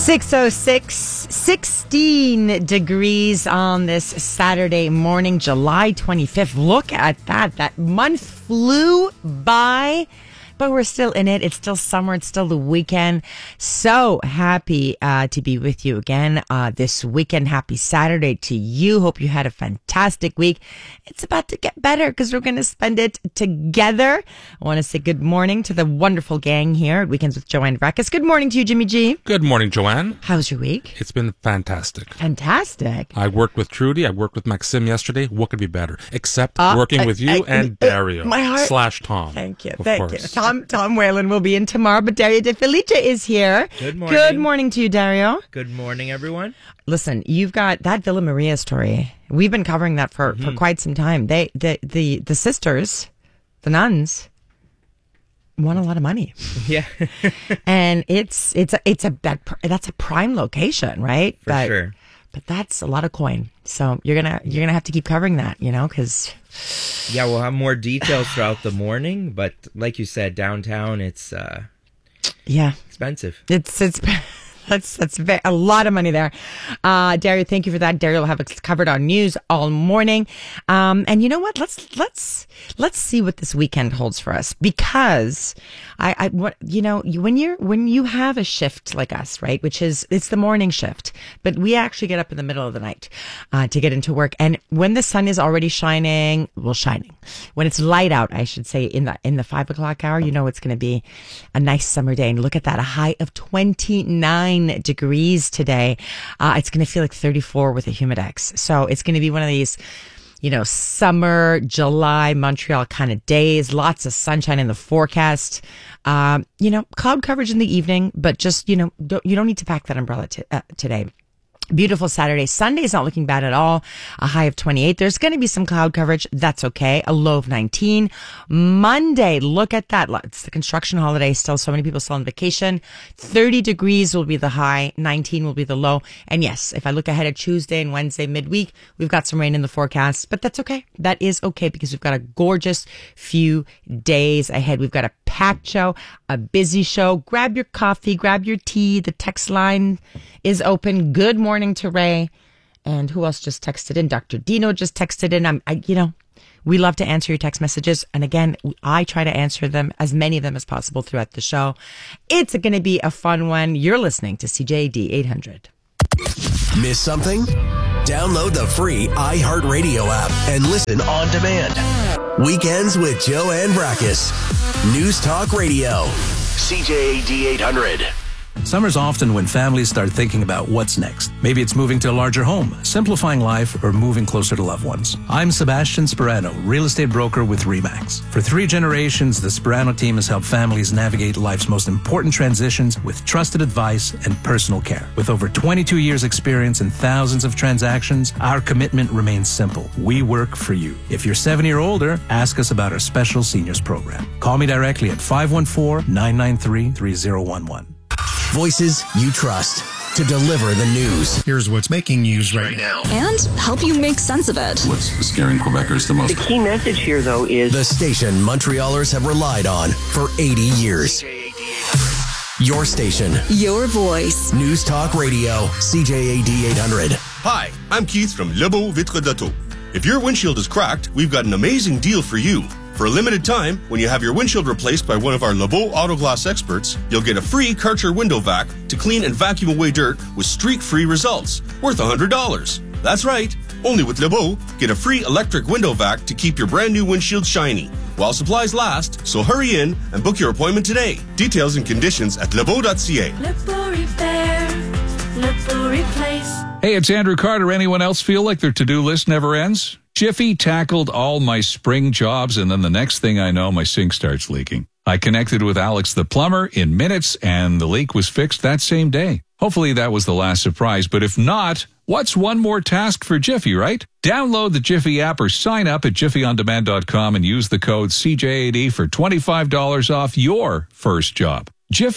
6:06, 16 degrees on this Saturday morning, July 25th. Look at that. That month flew by, but we're still in it. It's still summer. It's still the weekend. So happy to be with you again this weekend. Happy Saturday to you. Hope you had a fantastic week. It's about to get better because we're going to spend it together. I want to say good morning to the wonderful gang here at Weekends with Joanne Vrackus. Good morning to you, Jimmy G. Good morning, Joanne. How's your week? It's been fantastic. Fantastic. I worked with Trudy. I worked with Maxim yesterday. What could be better? Except working with you and Dario my heart. / Tom. Thank you. Of Thank course. you. Tom Whalen will be in tomorrow, but Dario De Felice is here. Good morning. Good morning to you, Dario. Good morning, everyone. Listen, you've got that Villa Maria story. We've been covering that for quite some time. The sisters, the nuns, won a lot of money. Yeah. And that's a prime location, right? For sure. But that's a lot of coin. So you're gonna have to keep covering that, because Yeah, we'll have more details throughout the morning, but like you said, downtown it's expensive. It's that's a lot of money there. Dario, thank you for that. Dario will have it covered on news all morning. And you know what? Let's see what this weekend holds for us, because when you have a shift like us, right? Which is, it's the morning shift, but we actually get up in the middle of the night, to get into work. And when the sun is already shining, when it's light out, I should say, in the 5 o'clock hour, it's going to be a nice summer day. And look at that, a high of 29 degrees today. It's going to feel like 34 with a humidex. So it's going to be one of these, summer, July, Montreal kind of days. Lots of sunshine in the forecast. Cloud coverage in the evening, but just, you don't need to pack that umbrella today. Beautiful Saturday. Sunday's not looking bad at all. A high of 28. There's going to be some cloud coverage. That's okay. A low of 19. Monday, look at that. It's the construction holiday still. So many people still on vacation. 30 degrees will be the high. 19 will be the low. And yes, if I look ahead at Tuesday and Wednesday midweek, we've got some rain in the forecast, but that's okay. That is okay, because we've got a gorgeous few days ahead. We've got a packed show, a busy show. Grab your coffee, grab your tea. The text line is open. Good morning to Ray. And who else just texted in? Dr. Dino just texted in. We love to answer your text messages. And again, I try to answer them, as many of them as possible, throughout the show. It's going to be a fun one. You're listening to CJAD 800. Miss something? Download the free iHeartRadio app and listen on demand. Weekends with Joanne Vrackus. News Talk Radio. CJAD 800. Summer's often when families start thinking about what's next. Maybe it's moving to a larger home, simplifying life, or moving closer to loved ones. I'm Sebastian Sperano, real estate broker with RE/MAX. For 3 generations, the Sperano team has helped families navigate life's most important transitions with trusted advice and personal care. With over 22 years experience and thousands of transactions, our commitment remains simple. We work for you. If you're 70 or older, ask us about our special seniors program. Call me directly at 514-993-3011. Voices you trust to deliver the news. Here's what's making news right now. And help you make sense of it. What's scaring Quebecers the most? The key message here, though, is the station Montrealers have relied on for 80 years. Your station. Your voice. News Talk Radio. CJAD 800. Hi, I'm Keith from Lebeau Vitre d'Auto. If your windshield is cracked, we've got an amazing deal for you. For a limited time, when you have your windshield replaced by one of our Lebeau Auto Glass experts, you'll get a free Karcher window vac to clean and vacuum away dirt with streak-free results, worth $100. That's right. Only with Lebeau, get a free electric window vac to keep your brand new windshield shiny while supplies last, so hurry in and book your appointment today. Details and conditions at lebeau.ca. Lebeau Repair, Lebeau Replace. Hey, it's Andrew Carter. Anyone else feel like their to-do list never ends? Jiffy tackled all my spring jobs, and then the next thing I know, my sink starts leaking. I connected with Alex the plumber in minutes, and the leak was fixed that same day. Hopefully that was the last surprise, but if not, what's one more task for Jiffy, right? Download the Jiffy app or sign up at jiffyondemand.com and use the code CJAD for $25 off your first job. Jiffy,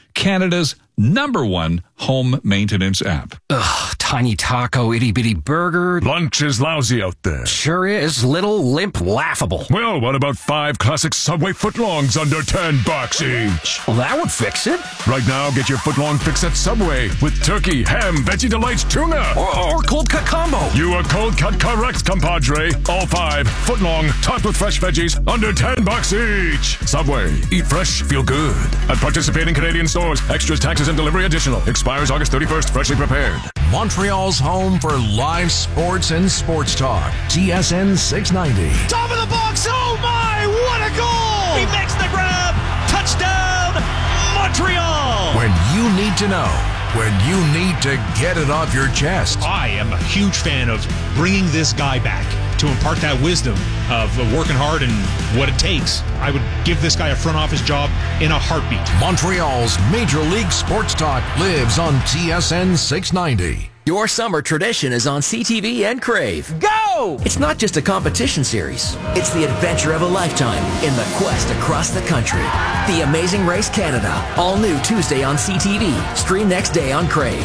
Canada's #1 home maintenance app. Ugh, tiny taco, itty bitty burger. Lunch is lousy out there. Sure is. Little, limp, laughable. Well, what about 5 classic Subway footlongs under $10 each? Well, that would fix it. Right now, get your footlong fix at Subway with turkey, ham, Veggie Delights, tuna. Or cold cut combo. You are cold cut correct, compadre. All 5 footlong, topped with fresh veggies, under $10 each. Subway. Eat fresh, feel good. At participating Canadian stores, extras, taxes, and delivery additional. Expires August 31st, freshly prepared. Montreal's home for live sports and sports talk. TSN 690. Top of the box. Oh my, what a goal! He makes the grab. Touchdown, Montreal! When you need to know. When you need to get it off your chest. I am a huge fan of bringing this guy back to impart that wisdom of working hard and what it takes. I would give this guy a front office job in a heartbeat. Montreal's Major League Sports Talk lives on TSN 690. Your summer tradition is on CTV and Crave. Go! It's not just a competition series. It's the adventure of a lifetime in the quest across the country. The Amazing Race Canada. All new Tuesday on CTV. Stream next day on Crave.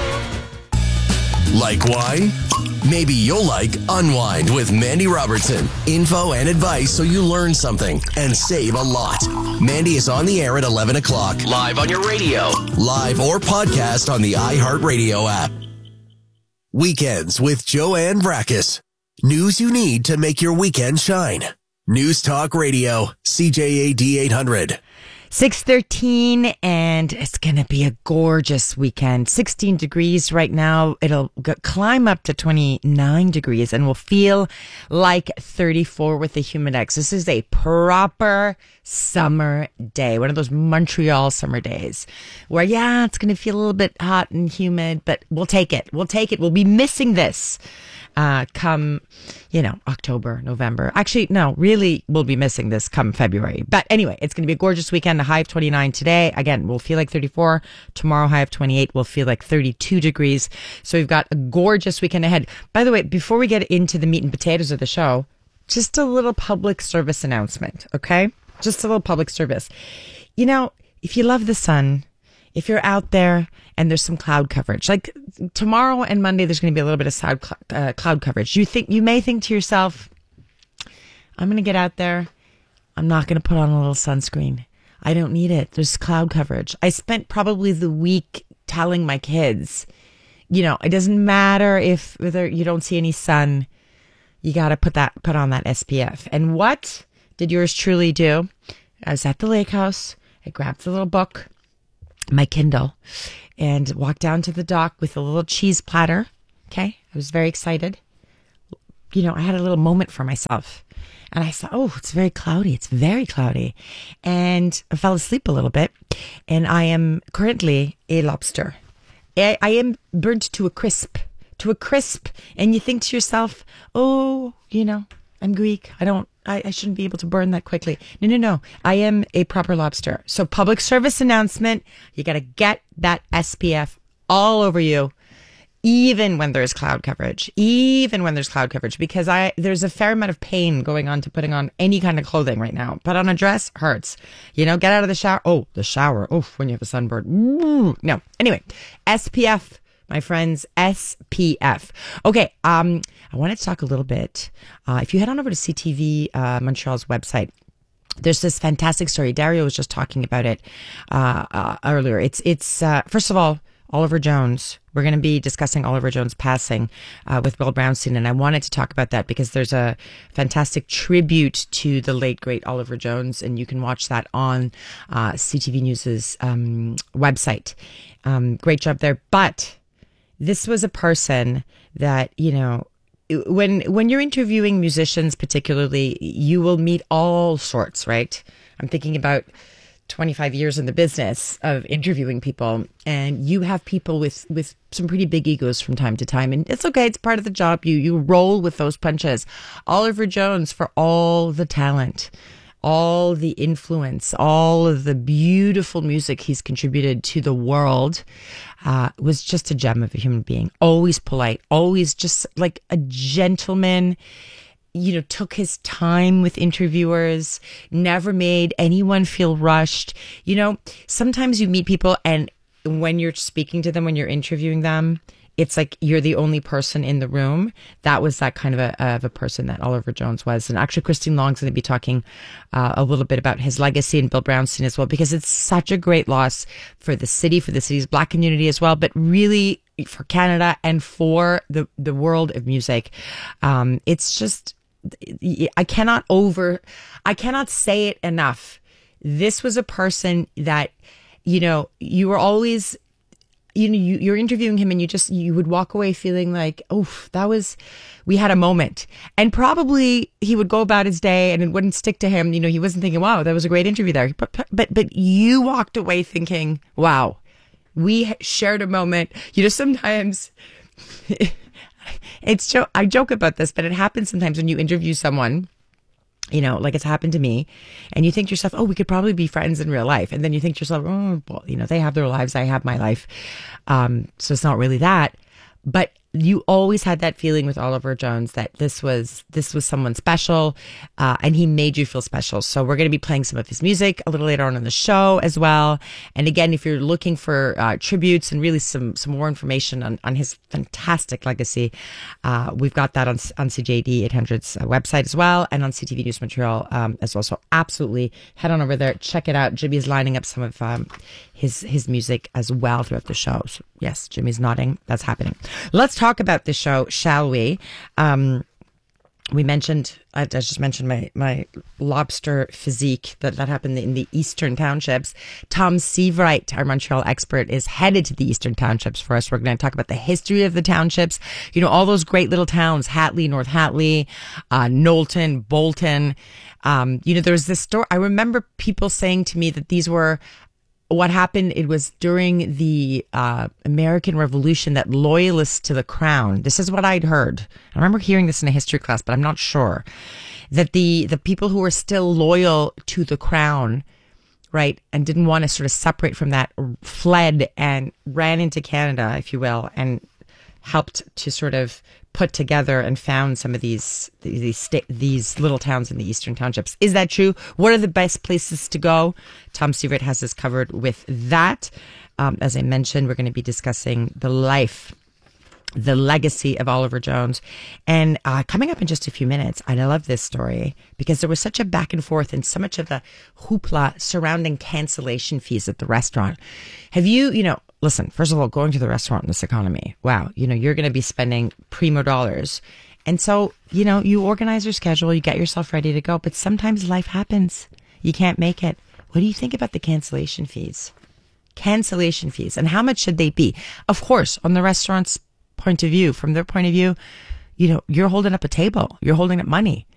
Like why? Maybe you'll like Unwind with Mandy Robertson. Info and advice so you learn something and save a lot. Mandy is on the air at 11 o'clock. Live on your radio. Live or podcast on the iHeartRadio app. Weekends with Joanne Brackus. News you need to make your weekend shine. News Talk Radio, CJAD 800. 6:13, and it's going to be a gorgeous weekend. 16 degrees right now. It'll climb up to 29 degrees and will feel like 34 with the Humidex. This is a proper summer day, one of those Montreal summer days where, yeah, it's going to feel a little bit hot and humid, but we'll take it. We'll take it. We'll be missing this come, October, November. Actually, no, really, we'll be missing this come February. But anyway, it's going to be a gorgeous weekend. A high of 29 today. Again, we'll feel like 34. Tomorrow, high of 28. We'll feel like 32 degrees. So we've got a gorgeous weekend ahead. By the way, before we get into the meat and potatoes of the show, just a little public service announcement, okay? Just a little public service. If you love the sun, if you're out there and there's some cloud coverage, like tomorrow and Monday, there's going to be a little bit of cloud coverage. You may think to yourself, I'm going to get out there. I'm not going to put on a little sunscreen. I don't need it. There's cloud coverage. I spent probably the week telling my kids, it doesn't matter if whether you don't see any sun, you got to put on that SPF. And what did yours truly do? I was at the lake house. I grabbed the little book, my Kindle, and walked down to the dock with a little cheese platter. Okay. I was very excited. I had a little moment for myself. And I thought, oh, it's very cloudy. It's very cloudy. And I fell asleep a little bit. And I am currently a lobster. I am burnt to a crisp. And you think to yourself, oh, I'm Greek. I shouldn't be able to burn that quickly. No. I am a proper lobster. So public service announcement, you got to get that SPF all over you. Even when there's cloud coverage, because there's a fair amount of pain going on to putting on any kind of clothing right now. Put on a dress hurts, get out of the shower. Oh, the shower. Oh, when you have a sunburn. Ooh. No. Anyway, SPF, my friends, SPF. Okay. I wanted to talk a little bit. If you head on over to CTV, Montreal's website, there's this fantastic story. Dario was just talking about it, earlier. It's first of all, Oliver Jones. We're going to be discussing Oliver Jones' passing with Will Brownstein, and I wanted to talk about that because there's a fantastic tribute to the late, great Oliver Jones, and you can watch that on CTV News' website. Great job there. But this was a person that, when you're interviewing musicians particularly, you will meet all sorts, right? I'm thinking about 25 years in the business of interviewing people, and you have people with some pretty big egos from time to time, and it's okay. It's part of the job. You roll with those punches. Oliver Jones, for all the talent, all the influence, all of the beautiful music he's contributed to the world, was just a gem of a human being. Always polite, always just like a gentleman. took his time with interviewers, never made anyone feel rushed. Sometimes you meet people and when you're speaking to them, when you're interviewing them, it's like you're the only person in the room. That was that kind of a person that Oliver Jones was. And actually, Christine Long's going to be talking a little bit about his legacy and Bill Brownstein as well, because it's such a great loss for the city's Black community as well, but really for Canada and for the world of music. It's just, I cannot say it enough. This was a person that, you were always, you're interviewing him and you would walk away feeling like, oh, we had a moment. And probably he would go about his day and it wouldn't stick to him. He wasn't thinking, wow, that was a great interview there. But you walked away thinking, wow, we shared a moment. Sometimes I joke about this, but it happens sometimes when you interview someone, like it's happened to me, and you think to yourself, oh, we could probably be friends in real life. And then you think to yourself, oh, well, they have their lives, I have my life. So it's not really that. But you always had that feeling with Oliver Jones that this was someone special, and he made you feel special. So we're going to be playing some of his music a little later on in the show as well. And again, if you're looking for tributes and really some more information on his fantastic legacy, we've got that on CJD 800's website as well, and on CTV News Montreal as well. So absolutely head on over there, check it out. Jimmy is lining up some of his music as well throughout the show. So yes, Jimmy's nodding. That's happening. Let's talk about the show, shall we? We mentioned, I just mentioned my lobster physique that happened in the Eastern Townships. Tom Seavright, our Montreal expert, is headed to the Eastern Townships for us. We're going to talk about the history of the townships. All those great little towns, Hatley, North Hatley, Knowlton, Bolton. There was this story. I remember people saying to me that these were what happened. It was during the American Revolution that loyalists to the crown, this is what I'd heard. I remember hearing this in a history class, but I'm not sure, that the people who were still loyal to the crown, right, and didn't want to sort of separate from that, fled and ran into Canada, if you will, and helped to sort of put together and found some of these little towns in the Eastern Townships. Is that true? What are the best places to go? Tom Seavright has us covered with that. As I mentioned, we're going to be discussing the legacy of Oliver Jones. And coming up in just a few minutes, and I love this story because there was such a back and forth and so much of the hoopla surrounding cancellation fees at the restaurant. Have you, listen, first of all, going to the restaurant in this economy, wow, you're going to be spending primo dollars. And so, you organize your schedule, you get yourself ready to go, but sometimes life happens. You can't make it. What do you think about the cancellation fees? Cancellation fees, and how much should they be? Of course, on the restaurant's point of view, from their point of view, you're holding up a table, you're holding up money.